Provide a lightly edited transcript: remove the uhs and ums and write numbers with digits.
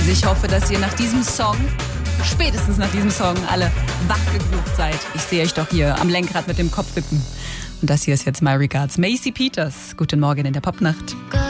Also ich hoffe, dass ihr nach diesem Song, spätestens nach diesem Song, alle wachgegruft seid. Ich sehe euch doch hier am Lenkrad mit dem Kopf wippen. Und das hier ist jetzt My Regards. Macy Peters. Guten Morgen in der Popnacht.